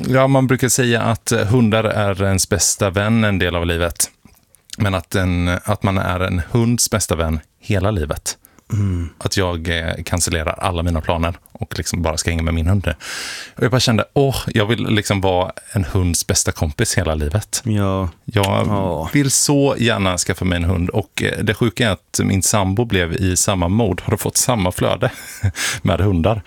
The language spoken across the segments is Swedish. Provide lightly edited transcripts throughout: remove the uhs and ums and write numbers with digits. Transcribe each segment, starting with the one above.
Ja, man brukar säga att hundar är ens bästa vän en del av livet. Men att man är en hunds bästa vän hela livet. Att jag cancellerar alla mina planer och liksom bara ska hänga med min hund. Och jag bara kände, jag vill liksom vara en hunds bästa kompis hela livet. Ja. Jag vill så gärna skaffa mig en hund. Och det sjuka är att min sambo blev i samma mod, har fått samma flöde med hundar.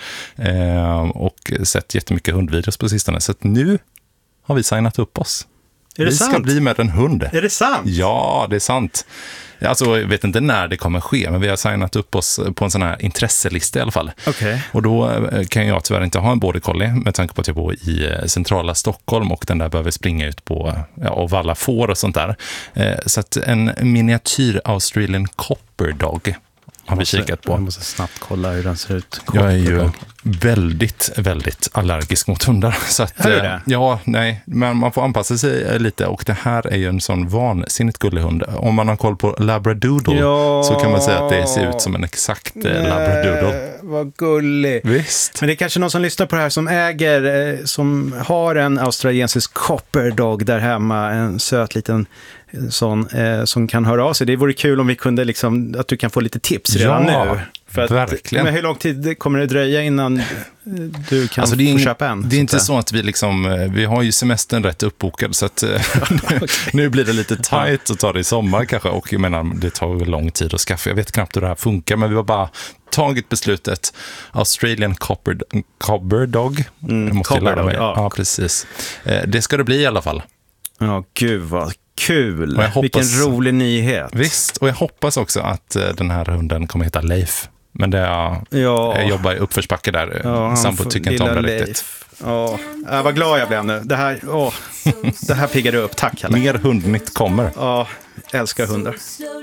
Och sett jättemycket hundvideos på sistone. Så att nu har vi signat upp oss. Är det vi sant? Ska bli med en hund. Är det sant? Ja, det är sant. Alltså, jag vet inte när det kommer ske, men vi har signat upp oss på en sån här intresselista i alla fall. Okay. Och då kan jag tyvärr inte ha en border collie med tanke på att jag bor i centrala Stockholm och den där behöver springa ut på och valla får och sånt där. Så att en miniatyr Australian Cocker Dog har vi kikat på. Jag måste snabbt kolla hur den ser ut. Jag är ju väldigt, väldigt allergisk mot hundar. Så att, men man får anpassa sig lite och det här är ju en sån vansinnigt gullig hund. Om man har koll på labradoodle så kan man säga att det ser ut som en exakt labradoodle. Vad gullig. Visst. Men det är kanske någon som lyssnar på det här som har en australiensisk Cocker Dog där hemma, en söt liten sån som kan höra av sig. Det vore kul om vi kunde liksom, att du kan få lite tips redan nu. För att, verkligen. Men hur lång tid kommer det dröja innan du kan få köpa en? Det är inte så att vi har ju semestern rätt uppbokad så att nu blir det lite tight att ta det i sommar kanske och jag menar, det tar ju lång tid att skaffa. Jag vet knappt hur det här funkar men vi har bara tagit beslutet Australian Cocker Dog. Ja, precis. Det ska det bli i alla fall. Ja, gud vad kul. Vilken rolig nyhet. Visst, och jag hoppas också att den här hunden kommer heta Leif. Men jag jobbar i uppförsbacke där. Sambo tycker inte om det riktigt. Vad glad jag blev nu. Det här piggar upp. Tack, Kalle. Mer hundnytt kommer. Ja, älskar hundar.